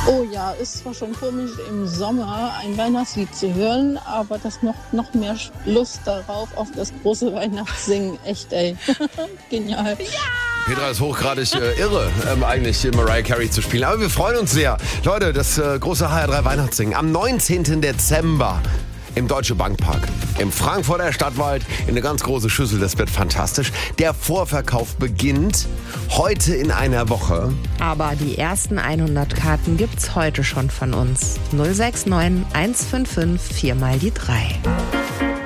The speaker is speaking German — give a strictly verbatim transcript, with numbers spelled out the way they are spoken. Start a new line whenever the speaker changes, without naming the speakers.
Oh ja, ist zwar schon komisch im Sommer ein Weihnachtslied zu hören, aber das macht noch mehr Lust darauf, auf das große Weihnachtssingen. Echt, ey. Genial. Ja!
Petra ist hochgradig äh, irre, ähm, eigentlich Mariah Carey zu spielen. Aber wir freuen uns sehr. Leute, das äh, große H R drei Weihnachtssingen am neunzehnten Dezember im Deutsche Bankpark, im Frankfurter Stadtwald, in eine ganz große Schüssel. Das wird fantastisch. Der Vorverkauf beginnt heute in einer Woche.
Aber die ersten hundert Karten gibt's heute schon von uns. null sechs neun eins fünf fünf vier mal die drei.